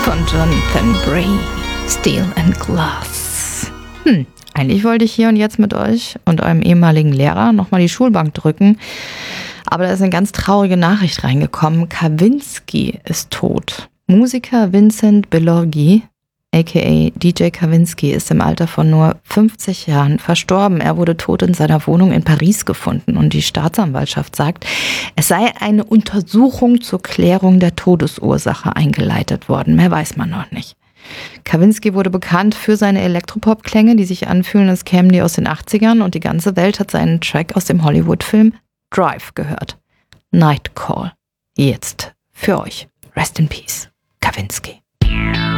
von Jonathan Bray, Steel and Glass. Eigentlich wollte ich hier und jetzt mit euch und eurem ehemaligen Lehrer nochmal die Schulbank drücken, aber da ist eine ganz traurige Nachricht reingekommen. Kavinsky ist tot. Musiker Vincent Belorghi, aka DJ Kavinsky, ist im Alter von nur 50 Jahren verstorben. Er wurde tot in seiner Wohnung in Paris gefunden und die Staatsanwaltschaft sagt, es sei eine Untersuchung zur Klärung der Todesursache eingeleitet worden. Mehr weiß man noch nicht. Kavinsky wurde bekannt für seine Elektropop-Klänge, die sich anfühlen, als kämen die aus den 80ern, und die ganze Welt hat seinen Track aus dem Hollywood-Film Drive gehört. Night Call. Jetzt für euch. Rest in Peace. Kavinsky.